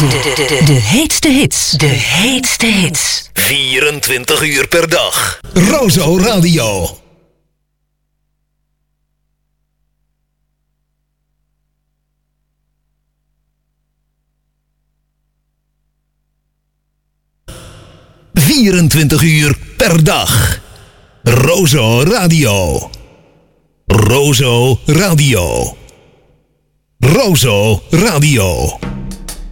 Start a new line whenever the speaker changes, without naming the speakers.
De heetste hits. De heetste hits.
24 uur per dag. Rozo Radio. ...24 uur per dag. Rozo Radio. Rozo Radio. Rozo Radio.